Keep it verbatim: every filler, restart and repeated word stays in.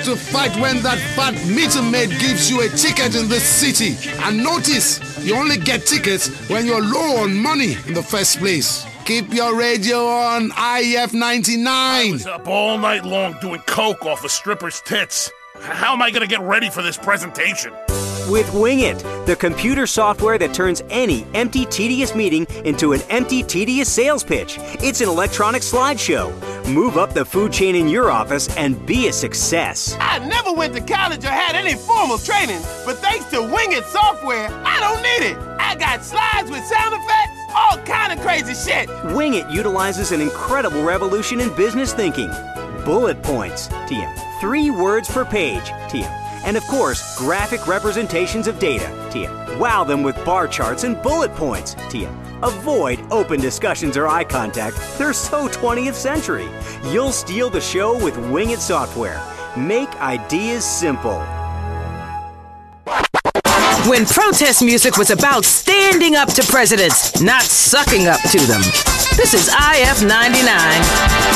to fight when that fat meter maid gives you a ticket in this city. And notice, you only get tickets when you're low on money in the first place. Keep your radio on I F ninety-nine. I was up all night long doing coke off a stripper's tits. How am I going to get ready for this presentation? With Wing It, the computer software that turns any empty, tedious meeting into an empty, tedious sales pitch. It's an electronic slideshow. Move up the food chain in your office and be a success. I never went to college or had any formal training, but thanks to Wing It software, I don't need it. I got slides with sound effects, all kind of crazy shit. Wing It utilizes an incredible revolution in business thinking. Bullet points, T M. Three words per page, T M. And of course, graphic representations of data, T M. Wow them with bar charts and bullet points, T M. Avoid open discussions or eye contact. They're so twentieth century. You'll steal the show with Wing It software. Make ideas simple. When protest music was about standing up to presidents, not sucking up to them. This is I F ninety-nine.